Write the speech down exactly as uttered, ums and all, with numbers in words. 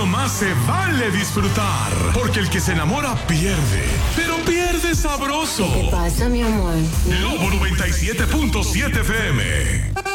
cuando más se vale disfrutar. Porque el que se enamora pierde, pero pierde sabroso. ¿Qué pasa, mi amor? Lobo noventa y siete punto siete F M.